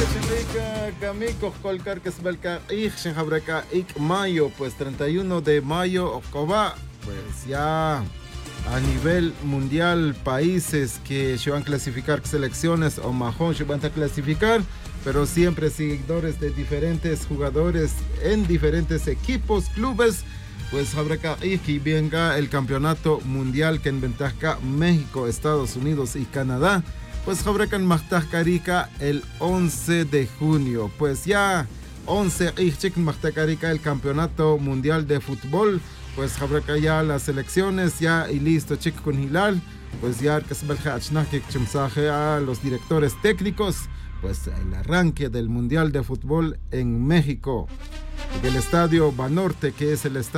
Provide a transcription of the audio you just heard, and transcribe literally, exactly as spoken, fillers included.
Kamiko, Kolkar, que es Belka, Ich, Habreka, Ik, Mayo, pues treinta y uno de mayo, Ocoba, pues ya a nivel mundial, países que se van a clasificar, selecciones o majón se van a clasificar, pero siempre seguidores de diferentes jugadores en diferentes equipos, clubes, pues Habreka, Ik, y venga el campeonato mundial que en ventaja México, Estados Unidos y Canadá. Pues Habrekan Mahtakarika el once de junio. Pues ya once Ichik Mahtakarika el campeonato mundial de fútbol. Pues Habreka ya las selecciones ya y listo chico con Hilal. Pues ya a los directores técnicos. Pues el arranque del mundial de fútbol en México. El estadio Banorte, que es el estadio